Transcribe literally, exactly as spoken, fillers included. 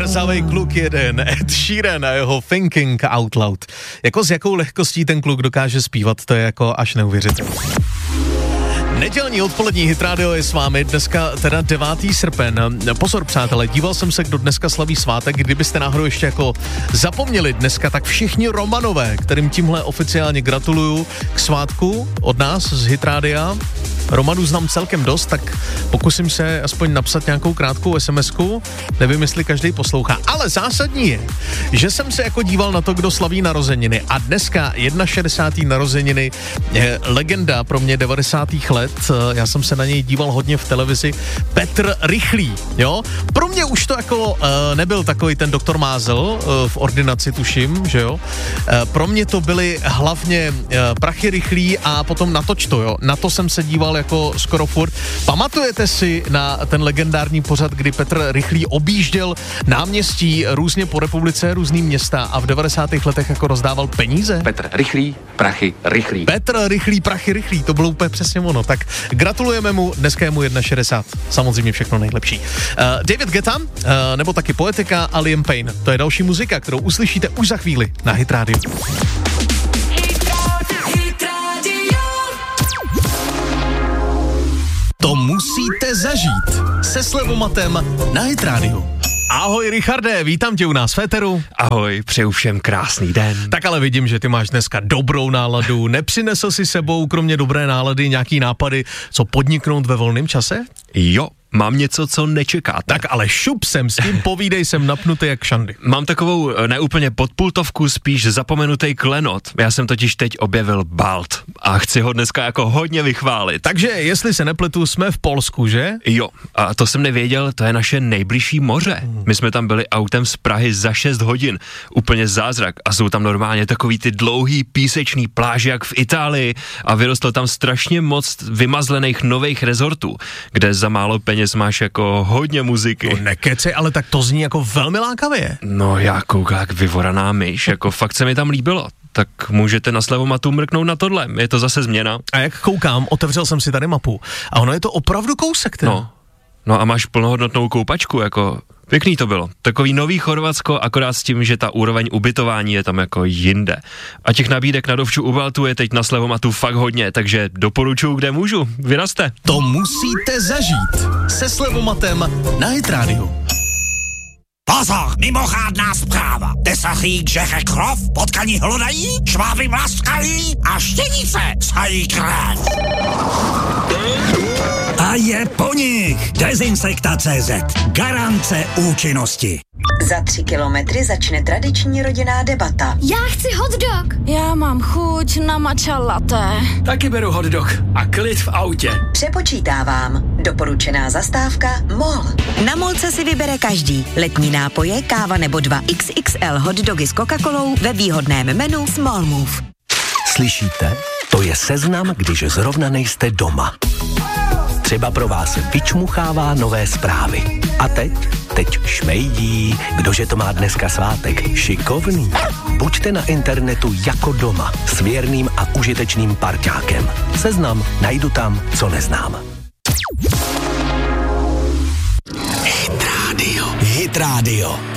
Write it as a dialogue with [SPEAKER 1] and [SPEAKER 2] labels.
[SPEAKER 1] Zrzavej kluk jeden, Ed Sheeran a jeho Thinking Out Loud. Jako s jakou lehkostí ten kluk dokáže zpívat, to je jako až neuvěřitelné. Nedělní odpolední Hit Radio je s vámi, dneska teda devátý srpen. Pozor přátelé, díval jsem se, kdo dneska slaví svátek, kdybyste náhodou ještě jako zapomněli dneska, tak všichni Romanové, kterým tímhle oficiálně gratuluju k svátku od nás z Hit Radia. Romanů znám celkem dost, tak pokusím se aspoň napsat nějakou krátkou SMSku, nevím, jestli každý poslouchá. Ale zásadní je, že jsem se jako díval na to, kdo slaví narozeniny a dneska šedesátý jedna narozeniny je legenda pro mě devadesátých let, já jsem se na něj díval hodně v televizi, Petr Rychlý, jo? Pro mě už to jako uh, nebyl takový ten doktor Mázel uh, v ordinaci, tuším, že jo? Uh, pro mě to byly hlavně uh, Prachy Rychlý a potom Natoč to, jo? Na to jsem se díval jako skoro furt. Pamatujete si na ten legendární pořad, kdy Petr Rychlý objížděl náměstí různě po republice, různý města a v devadesátých letech jako rozdával peníze?
[SPEAKER 2] Petr Rychlý, Prachy Rychlý.
[SPEAKER 1] Petr Rychlý, Prachy Rychlý, to bylo úplně přesně ono. Tak gratulujeme mu, dneska je mu šedesát jedna, samozřejmě všechno nejlepší. Uh, David Guetta, uh, nebo taky Poetika a Liam Payne, to je další muzika, kterou uslyšíte už za chvíli na Hit Radio. To musíte zažít se Slevomatem na Hit Radio. Ahoj Richarde, vítám tě u nás v éteru.
[SPEAKER 2] Ahoj, přeju všem krásný den.
[SPEAKER 1] Tak ale vidím, že ty máš dneska dobrou náladu. Nepřinesl si sebou kromě dobré nálady nějaký nápady, co podniknout ve volném čase?
[SPEAKER 2] Jo. Mám něco, co nečekáte.
[SPEAKER 1] Tak ale šup sem, s tím povídej, jsem napnutý jak šandy.
[SPEAKER 2] Mám takovou neúplně podpultovku, spíš zapomenutý klenot. Já jsem totiž teď objevil balt a chci ho dneska jako hodně vychválit.
[SPEAKER 1] Takže, jestli se nepletu, jsme v Polsku, že?
[SPEAKER 2] Jo, a to jsem nevěděl, to je naše nejbližší moře. My jsme tam byli autem z Prahy za šest hodin. Úplně zázrak. A jsou tam normálně takový ty dlouhý písečný pláže, jak v Itálii, a vyrostlo tam strašně moc vymazlených nových rezortů, kde za málo peněz máš jako hodně muziky.
[SPEAKER 1] No nekeci, ale tak to zní jako velmi lákavě.
[SPEAKER 2] No já koukám jak vyvoraná myš, jako fakt se mi tam líbilo. Tak můžete na Slevomatu mrknout na tohle, je to zase změna.
[SPEAKER 1] A jak koukám, otevřel jsem si tady mapu a ono je to opravdu kousek ten.
[SPEAKER 2] No, no a máš plnohodnotnou koupačku, jako pěkný to bylo. Takový nový Chorvatsko, akorát s tím, že ta úroveň ubytování je tam jako jinde. A těch nabídek na dovču u Baltu je teď na Slevomatu fakt hodně, takže doporučuju, kde můžu. Vyrazte.
[SPEAKER 1] To musíte zažít se Slevomatem na Hit Radio.
[SPEAKER 3] Pozor, mimořádná zpráva. Tesařík žere krov, potkani hlodají, šváby mlaskají a štěnice sají krev. A je po nich. Dezinsekta tečka cé zet. Garance účinnosti.
[SPEAKER 4] Za tři kilometry začne tradiční rodinná debata.
[SPEAKER 5] Já chci hot dog. Já mám chuť na matcha latte.
[SPEAKER 6] Taky beru hot dog a klid v autě.
[SPEAKER 4] Přepočítávám. Doporučená zastávka MOL. Na MOLce si vybere každý. Letní nápoje, káva nebo dva iks iks el hot dogy s Coca-Colou ve výhodném menu Small Move.
[SPEAKER 7] Slyšíte? To je seznam, když zrovna nejste doma. Třeba pro vás vyčmuchává nové zprávy. A teď? Teď šmejdí. Kdože to má dneska svátek? Šikovný. Buďte na internetu jako doma s věrným a užitečným parťákem. Seznam najdu tam, co neznám.
[SPEAKER 3] Hit Radio. Hit Radio.